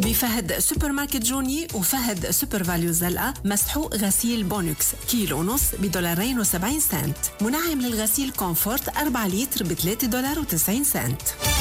بفهد سوبر ماركت جوني وفهد سوبر فاليو زلقة مسحوق غسيل بونكس كيلو ونص $2.70. منعم للغسيل كومفورت 4 لتر $3.90.